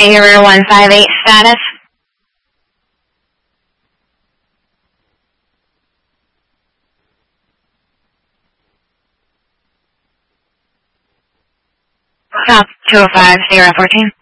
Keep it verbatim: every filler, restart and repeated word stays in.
Error one five eight status. Stop two oh five zero one four.